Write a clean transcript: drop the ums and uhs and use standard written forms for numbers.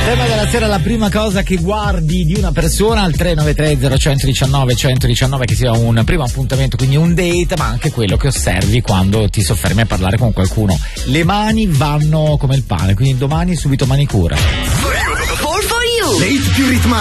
Tema della sera, la prima cosa che guardi di una persona al 393 0119 119, che sia un primo appuntamento, quindi un date, ma anche quello che osservi quando ti soffermi a parlare con qualcuno. Le mani vanno come il pane, quindi domani subito manicura. For you. Le hit più ritmate.